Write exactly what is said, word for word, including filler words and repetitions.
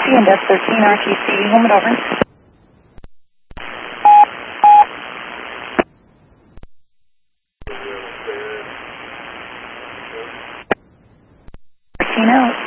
and F thirteen R T C, home and over. thirteen out.